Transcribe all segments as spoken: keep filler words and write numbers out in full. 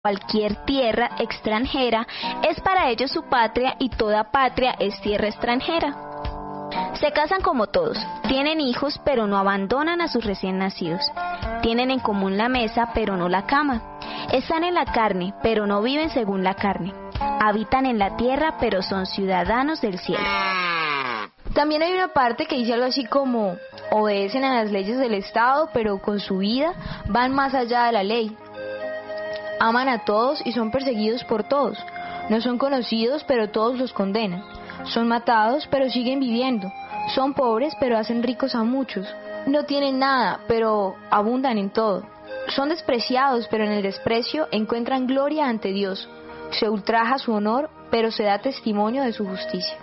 Cualquier tierra extranjera es para ellos su patria y toda patria es tierra extranjera. Se casan como todos, tienen hijos pero no abandonan a sus recién nacidos. Tienen en común la mesa pero no la cama. Están en la carne pero no viven según la carne. Habitan en la tierra pero son ciudadanos del cielo. También hay una parte que dice algo así como: obedecen a las leyes del Estado pero con su vida van más allá de la ley. Aman a todos y son perseguidos por todos. No son conocidos pero todos los condenan. Son matados pero siguen viviendo. Son pobres pero hacen ricos a muchos. No tienen nada pero abundan en todo. Son despreciados pero en el desprecio encuentran gloria ante Dios. Se ultraja su honor pero se da testimonio de su justicia.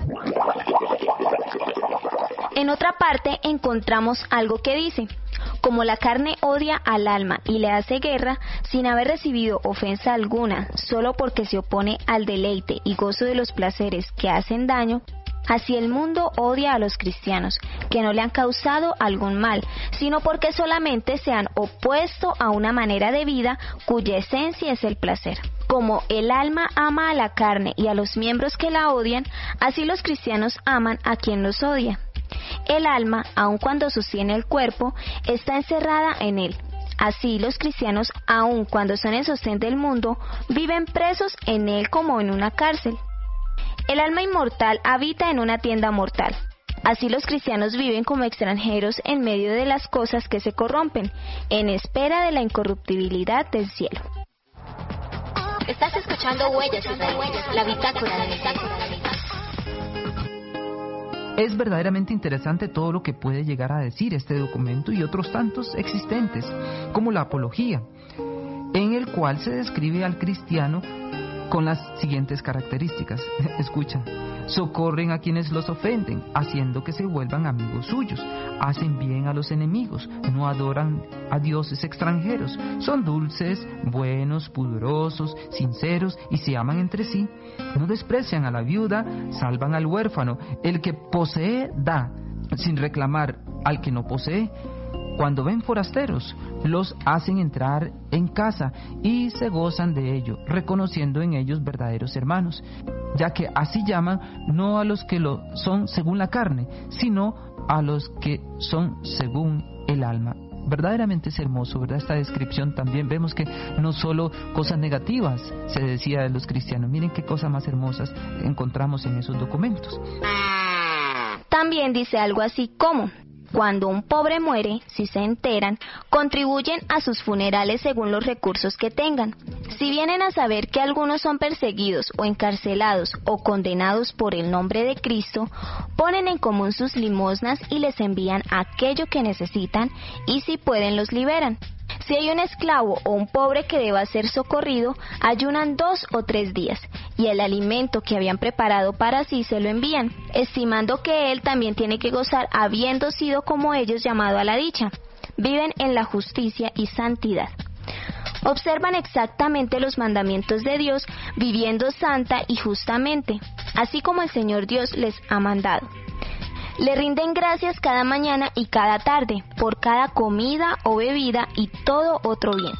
En otra parte encontramos algo que dice: como la carne odia al alma y le hace guerra, sin haber recibido ofensa alguna, solo porque se opone al deleite y gozo de los placeres que hacen daño, así el mundo odia a los cristianos, que no le han causado algún mal, sino porque solamente se han opuesto a una manera de vida cuya esencia es el placer. Como el alma ama a la carne y a los miembros que la odian, así los cristianos aman a quien los odia. El alma, aun cuando sostiene el cuerpo, está encerrada en él. Así los cristianos, aun cuando son el sostén del mundo, viven presos en él como en una cárcel. El alma inmortal habita en una tienda mortal. Así los cristianos viven como extranjeros en medio de las cosas que se corrompen, en espera de la incorruptibilidad del cielo. Estás escuchando Huellas y Raíces, la bitácora de bitácora. Es verdaderamente interesante todo lo que puede llegar a decir este documento y otros tantos existentes, como la Apología, en el cual se describe al cristiano con las siguientes características. Escucha: socorren a quienes los ofenden, haciendo que se vuelvan amigos suyos, hacen bien a los enemigos, no adoran a dioses extranjeros, son dulces, buenos, pudorosos, sinceros y se aman entre sí, no desprecian a la viuda, salvan al huérfano, el que posee da, sin reclamar al que no posee. Cuando ven forasteros, los hacen entrar en casa y se gozan de ello, reconociendo en ellos verdaderos hermanos, ya que así llaman no a los que lo son según la carne, sino a los que son según el alma. Verdaderamente es hermoso, ¿verdad? Esta descripción también vemos que no solo cosas negativas se decía de los cristianos. Miren qué cosas más hermosas encontramos en esos documentos. También dice algo así como: cuando un pobre muere, si se enteran, contribuyen a sus funerales según los recursos que tengan. Si vienen a saber que algunos son perseguidos o encarcelados o condenados por el nombre de Cristo, ponen en común sus limosnas y les envían aquello que necesitan, y si pueden los liberan. Si hay un esclavo o un pobre que deba ser socorrido, ayunan dos o tres días, y el alimento que habían preparado para sí se lo envían, estimando que él también tiene que gozar habiendo sido como ellos llamado a la dicha. Viven en la justicia y santidad. Observan exactamente los mandamientos de Dios, viviendo santa y justamente, así como el Señor Dios les ha mandado. Le rinden gracias cada mañana y cada tarde, por cada comida o bebida y todo otro bien.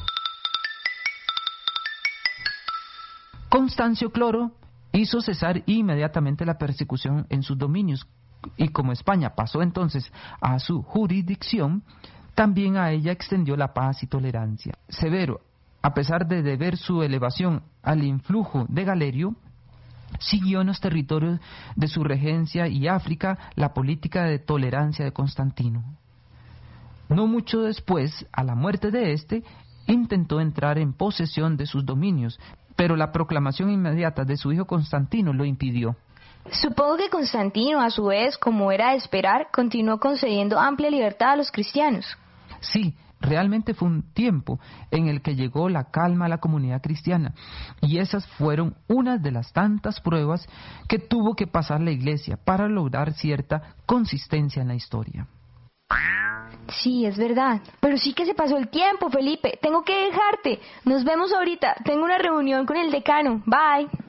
Constancio Cloro hizo cesar inmediatamente la persecución en sus dominios, y como España pasó entonces a su jurisdicción, también a ella extendió la paz y tolerancia. Severo, a pesar de deber su elevación al influjo de Galerio, siguió en los territorios de su regencia y África la política de tolerancia de Constantino. No mucho después, a la muerte de éste, intentó entrar en posesión de sus dominios, pero la proclamación inmediata de su hijo Constantino lo impidió. Supongo que Constantino, a su vez, como era de esperar, continuó concediendo amplia libertad a los cristianos. Sí, realmente fue un tiempo en el que llegó la calma a la comunidad cristiana, y esas fueron unas de las tantas pruebas que tuvo que pasar la Iglesia para lograr cierta consistencia en la historia. Sí, es verdad. Pero sí que se pasó el tiempo, Felipe. Tengo que dejarte. Nos vemos ahorita. Tengo una reunión con el decano. Bye.